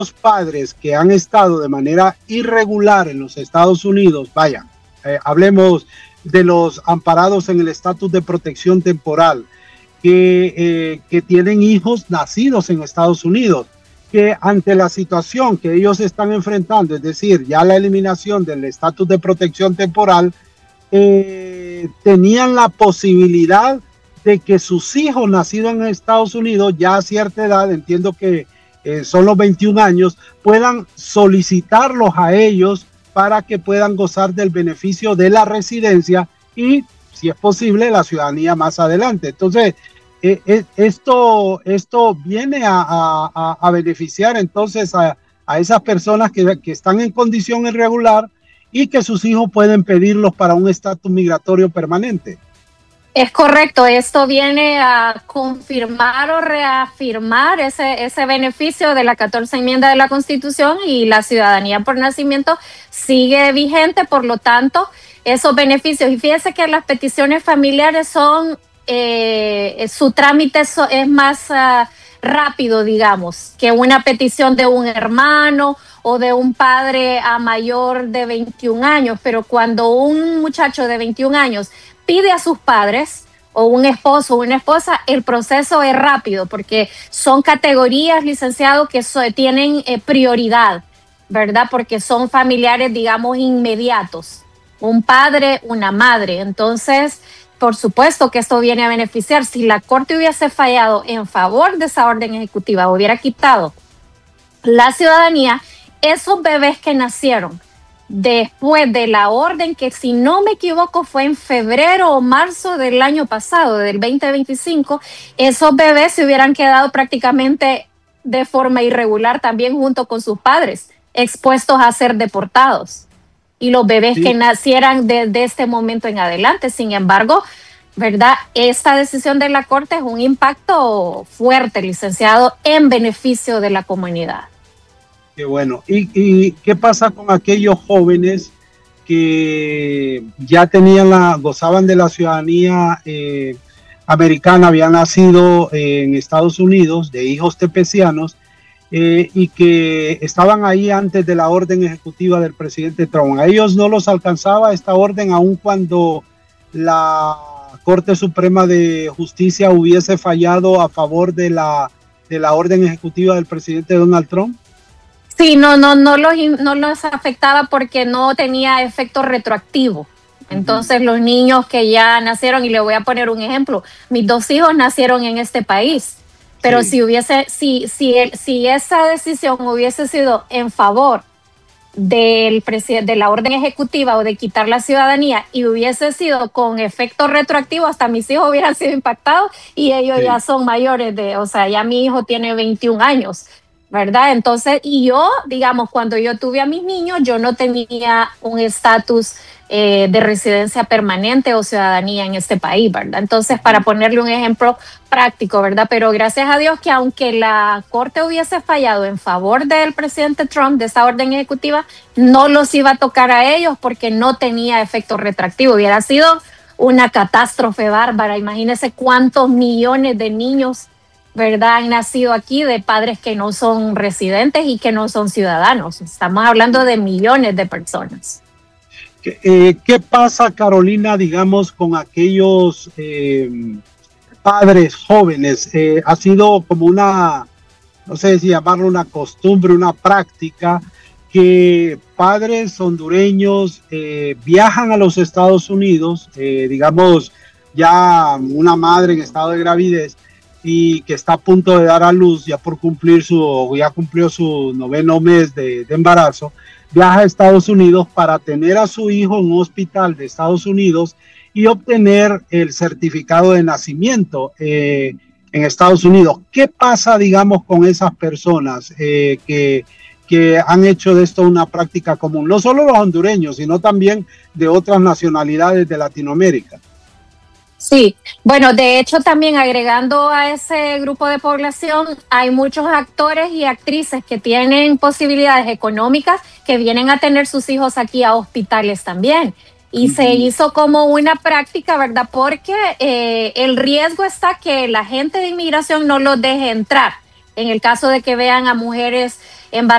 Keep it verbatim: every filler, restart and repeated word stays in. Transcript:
padres que han estado de manera irregular en los Estados Unidos, vaya, eh, hablemos de los amparados en el estatus de protección temporal, que, eh, que tienen hijos nacidos en Estados Unidos, que ante la situación que ellos están enfrentando, es decir, ya la eliminación del estatus de protección temporal, eh, tenían la posibilidad de que sus hijos nacidos en Estados Unidos, ya a cierta edad, entiendo que eh, son los veintiún años, puedan solicitarlos a ellos para que puedan gozar del beneficio de la residencia y, si es posible, la ciudadanía más adelante. Entonces, eh, eh, esto, esto viene a, a, a beneficiar entonces a, a esas personas que, que están en condición irregular y que sus hijos pueden pedirlos para un estatus migratorio permanente. Es correcto, esto viene a confirmar o reafirmar ese, ese beneficio de la catorce enmienda de la Constitución, y la ciudadanía por nacimiento sigue vigente, por lo tanto, esos beneficios. Y fíjese que las peticiones familiares son, eh, su trámite es más uh, rápido, digamos, que una petición de un hermano o de un padre a mayor de veintiún años, pero cuando un muchacho de veintiún años pide a sus padres o un esposo o una esposa, el proceso es rápido porque son categorías, licenciado, que so, tienen eh, prioridad, ¿verdad? Porque son familiares, digamos, inmediatos, un padre, una madre. Entonces, por supuesto que esto viene a beneficiar. Si la Corte hubiese fallado en favor de esa orden ejecutiva, hubiera quitado la ciudadanía, esos bebés que nacieron después de la orden, que si no me equivoco fue en febrero o marzo del año pasado, del veinte veinticinco, esos bebés se hubieran quedado prácticamente de forma irregular también junto con sus padres, expuestos a ser deportados. Y los bebés sí. que nacieran desde este momento en adelante. Sin embargo, ¿verdad? Esta decisión de la Corte es un impacto fuerte, licenciado, en beneficio de la comunidad. Qué bueno. ¿Y, ¿Y qué pasa con aquellos jóvenes que ya tenían la, gozaban de la ciudadanía eh, americana, habían nacido eh, en Estados Unidos, de hijos tepecianos, eh, y que estaban ahí antes de la orden ejecutiva del presidente Trump? A ellos no los alcanzaba esta orden, aun cuando la Corte Suprema de Justicia hubiese fallado a favor de la, de la orden ejecutiva del presidente Donald Trump. Sí, no, no, no los, no los afectaba porque no tenía efecto retroactivo. Entonces, uh-huh. los niños que ya nacieron, y le voy a poner un ejemplo, mis dos hijos nacieron en este país, pero sí. si hubiese, si, si, el, si esa decisión hubiese sido en favor del presidente, de la orden ejecutiva o de quitar la ciudadanía, y hubiese sido con efecto retroactivo, hasta mis hijos hubieran sido impactados, y ellos sí. ya son mayores de, o sea, ya mi hijo tiene veintiún años. ¿Verdad? Entonces, y yo, digamos, cuando yo tuve a mis niños, yo no tenía un estatus eh, de residencia permanente o ciudadanía en este país, ¿verdad? Entonces, para ponerle un ejemplo práctico, ¿verdad? Pero gracias a Dios que aunque la Corte hubiese fallado en favor del presidente Trump, de esa orden ejecutiva, no los iba a tocar a ellos porque no tenía efecto retroactivo. Hubiera sido una catástrofe bárbara. Imagínense cuántos millones de niños, ¿verdad?, han nacido aquí de padres que no son residentes y que no son ciudadanos. Estamos hablando de millones de personas. ¿Qué, eh, ¿qué pasa, Carolina, digamos, con aquellos eh, padres jóvenes? Eh, ha sido como una, no sé si llamarlo una costumbre, una práctica, que padres hondureños eh, viajan a los Estados Unidos, eh, digamos, ya una madre en estado de gravidez, y que está a punto de dar a luz, ya por cumplir su, ya cumplió su noveno mes de, de embarazo, viaja a Estados Unidos para tener a su hijo en un hospital de Estados Unidos y obtener el certificado de nacimiento eh, en Estados Unidos. ¿Qué pasa, digamos, con esas personas eh, que, que han hecho de esto una práctica común? No solo los hondureños, sino también de otras nacionalidades de Latinoamérica. Sí, bueno, de hecho también agregando a ese grupo de población, hay muchos actores y actrices que tienen posibilidades económicas que vienen a tener sus hijos aquí a hospitales también. Y uh-huh. se hizo como una práctica, ¿verdad? Porque eh, el riesgo está que la gente de inmigración no los deje entrar. En el caso de que vean a mujeres embarazadas